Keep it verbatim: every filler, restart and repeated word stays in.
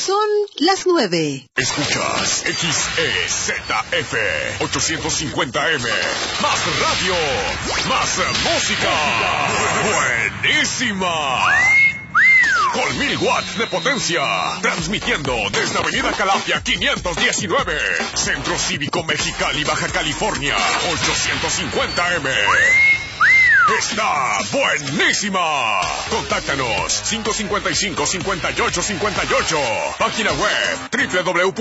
Son las nueve. Escuchas X E Z F ochocientos cincuenta M. Más radio, más música. Buenísima. Con mil watts de potencia. Transmitiendo desde Avenida Calafia quinientos diecinueve. Centro Cívico Mexicali, Baja California. ochocientos cincuenta M. ¡Está buenísima! Contáctanos cinco cinco cinco, cinco ocho cinco ocho. Página web doble u doble u doble u